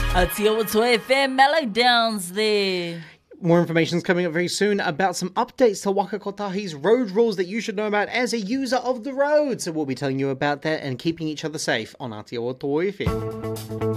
Aotearoa FM Mellow Downs there. More information is coming up very soon about some updates to Waka Kotahi's road rules that you should know about as a user of the road. So we'll be telling you about that and keeping each other safe on Aotearoa FM.